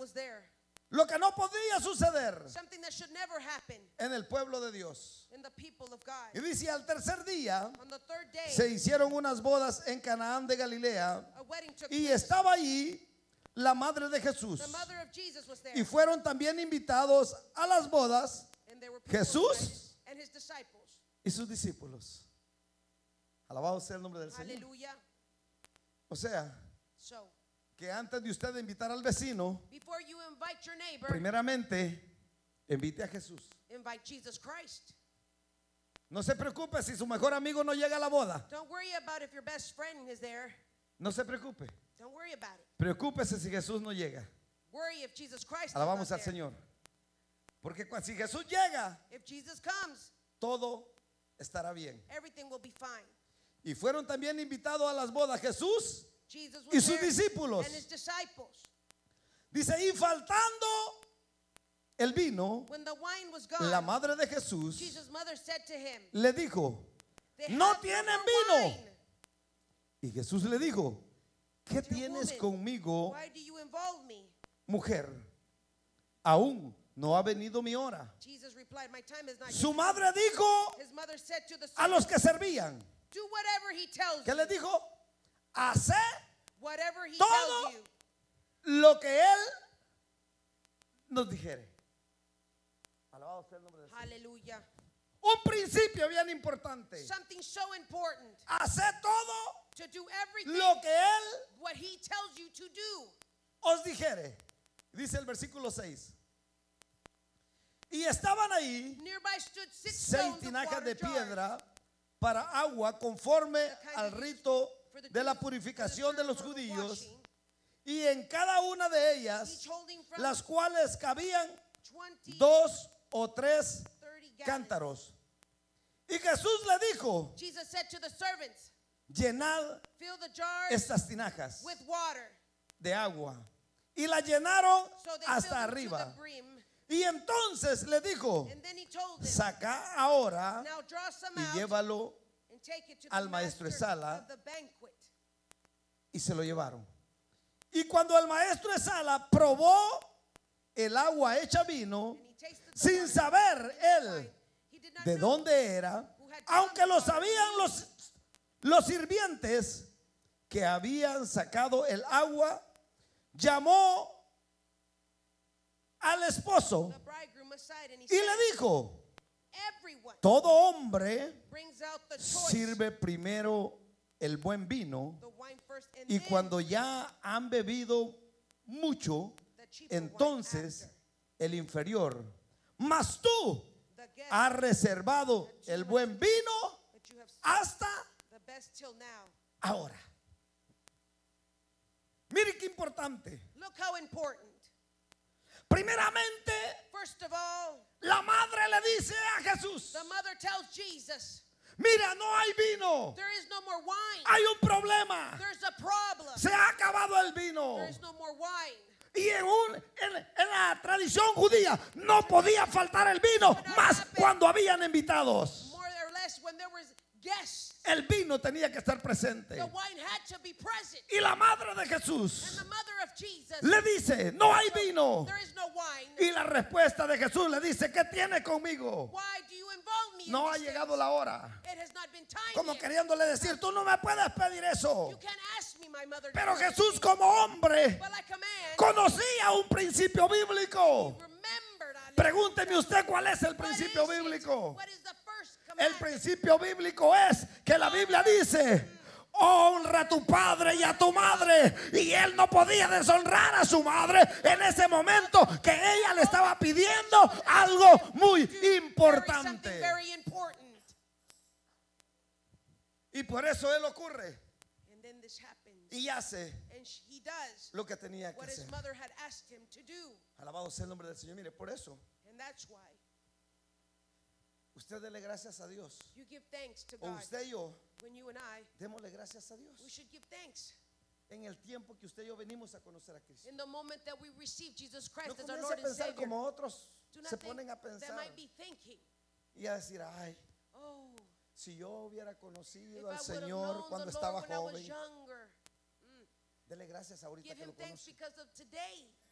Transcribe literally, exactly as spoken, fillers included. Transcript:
was there. Lo que no podía suceder Something that should never happen en el pueblo de Dios. in the people of God. Y dice, al tercer día On the third day, se hicieron unas bodas en Canaán de Galilea a wedding took y place. estaba allí la madre de Jesús. The mother of Jesus was there. Y fueron también invitados a las bodas And there were people Jesús invited, and his disciples. y sus discípulos. Alabado sea el nombre del Señor. Hallelujah. O sea, So, que antes de usted invitar al vecino, before you invite your neighbor, primeramente invite a Jesús. invite Jesus Christ. No se preocupe si su mejor amigo no llega a la boda. Don't worry about if your best friend is there. No se preocupe. Don't worry about it. Preocúpese si Jesús no llega. Worry if Jesus Christ is Alabamos not al there. Señor. Porque cuando, si Jesús llega, If Jesus comes, todo estará bien. everything will be fine. Y fueron también invitados a las bodas Jesús Jesus y was sus there discípulos. and his disciples. Dice, y faltando el vino, When the wine was gone, la madre de Jesús Jesus' mother said to him, le dijo, "They no have no tienen more vino. wine." Y Jesús le dijo, ¿qué Dear tienes woman, conmigo, Why do you involve me? mujer? Aún no ha venido mi hora. Jesus replied, my time is not Su yet. madre dijo His mother said to the a los servants, que servían, do whatever he tells ¿qué you. le dijo? Haced Whatever he todo tells you. lo que él nos dijere. Alabado sea el nombre del Señor. Hallelujah. Un principio bien importante. Something so important. Haced todo To do everything lo que él what he tells you to do. os dijere. Dice el versículo seis. Y estaban ahí Nearby stood six seis stones of tinajas water de jars, piedra para agua conforme kind al of rito for the de la Jews, for the purificación de los ceremonial judíos, washing, y en cada una de ellas, each holding from las cuales cabían twenty, dos o tres thirty gallons. cántaros. Y Jesús le dijo, Jesus said to the servants, llenad fill the jars estas tinajas with water. de agua. Y la llenaron So they hasta filled them to arriba. the brim. Y entonces le dijo, And then he told them, saca ahora now draw some y out llévalo, and take it to al the maestro master Esala. of the banquet. y se lo llevaron. Y cuando el maestro de Sala probó el agua hecha vino, And he tasted the sin water saber and él wine. He did not de know dónde era, who had aunque drawn lo the water sabían los, los sirvientes que habían sacado el agua, llamó al esposo the bridegroom aside, and he y said, le dijo, everyone todo hombre brings out the choice, sirve primero el buen vino, the wine first, and y then cuando ya han bebido mucho, the cheaper entonces wine after. el inferior. Mas tú The guest has reservado el buen vino that you have served hasta the best till now. ahora. Mire qué importante. Look how important. Primeramente, First of all, la madre le dice a Jesús, the mother tells Jesus, mira, no hay vino, there is no more wine. hay un problema, There's a problem. se ha acabado el vino. There is no more wine. Y en, un, en, en la tradición judía no podía faltar el vino, más cuando habían invitados. More or less, when there was guests, El vino tenía que estar presente. the wine had to be present. Y la madre de And Jesús the mother of Jesus, le dice, no hay vino. there is no wine. Y la respuesta de Jesús le dice, ¿qué tiene conmigo? Why do you involve me in No ha these llegado things? la hora. It has not been time Como yet. queriéndole decir, tú no me puedes pedir eso. You can't ask me, my mother. to Pero do Jesús anything. como hombre But like a man, conocía un principio bíblico. remembered on it. Pregúnteme usted cuál es el What principio is it? bíblico. What is the first El commandment? principio bíblico es que la Biblia dice, honra a tu padre y a tu madre. Y él no podía deshonrar a su madre en ese momento que ella le estaba pidiendo algo muy Very something importante. very important. Y por eso él ocurre And then this happens. y hace And sh- he does lo que tenía que what his hacer. mother had asked him to do. Alabado sea el nombre del Señor. Mire, por eso And that's why usted dele gracias a Dios. you give thanks to O God. usted y yo When you and I, démosle gracias a Dios. we should give thanks. En el tiempo que usted y yo venimos a conocer a Cristo. In the moment that we receive Jesus No Christ as our comience Lord a and pensar Savior, como otros do not se think ponen a that pensar might be thinking, y a decir, ay, oh, si yo hubiera if conocido I al would have Señor known cuando the estaba Lord when I was joven, younger. dele gracias ahorita Give que him lo thanks conoce. because of today.